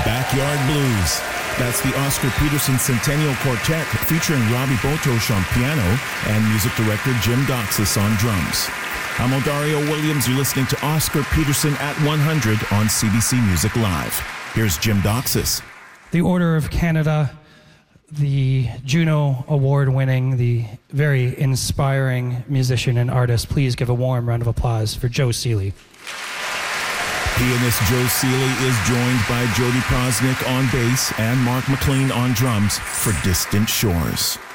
Backyard Blues. That's the Oscar Peterson Centennial Quartet featuring Robbie Botosh on piano and music director Jim Doxis on drums. I'm Odario Williams. You're listening to Oscar Peterson at 100 on CBC Music Live. Here's Jim Doxis. The Order of Canada, the Juno Award-winning, the very inspiring musician and artist. Please give a warm round of applause for Joe Seeley. Pianist Joe Seeley is joined by Jody Prosnick on bass and Mark McLean on drums for Distant Shores.